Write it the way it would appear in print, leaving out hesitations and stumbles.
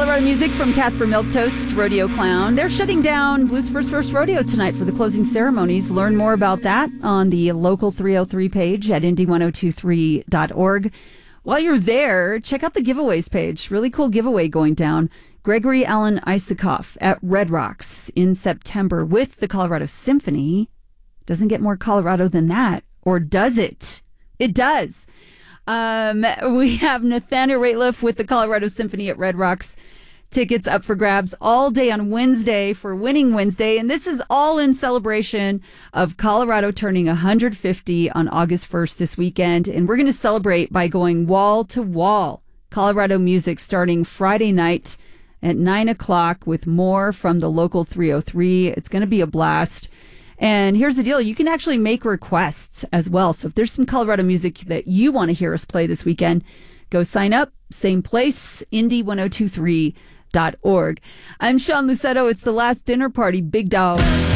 Colorado music from Casper Milquetoast, Rodeo Clown. They're shutting down Blues First Rodeo tonight for the closing ceremonies. Learn more about that on the Local 303 page at indy1023.org. While you're there, check out the giveaways page. Really cool giveaway going down. Gregory Alan Isikoff at Red Rocks in September with the Colorado Symphony. Doesn't get more Colorado than that. Or does it? It does. We have Nathaniel Rateliff with the Colorado Symphony at Red Rocks. Tickets up for grabs all day on Wednesday for Winning Wednesday. And this is all in celebration of Colorado turning 150 on August 1st this weekend. And we're going to celebrate by going wall to wall. Colorado music starting Friday night at 9 o'clock with more from the Local 303. It's going to be a blast. And here's the deal. You can actually make requests as well. So if there's some Colorado music that you want to hear us play this weekend, go sign up. Same place, indy1023.org. I'm Sean Lucetto. It's the last dinner party. Big dog.